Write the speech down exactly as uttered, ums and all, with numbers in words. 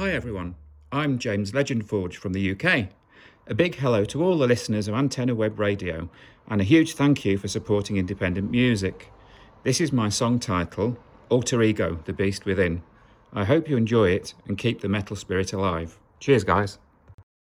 Hi everyone, I'm James Legendforge from the U K. A big hello to all the listeners of Antenna Web Radio and a huge thank you for supporting independent music. This is my song title, Alter Ego, The Beast Within. I hope you enjoy it and keep the metal spirit alive. Cheers guys.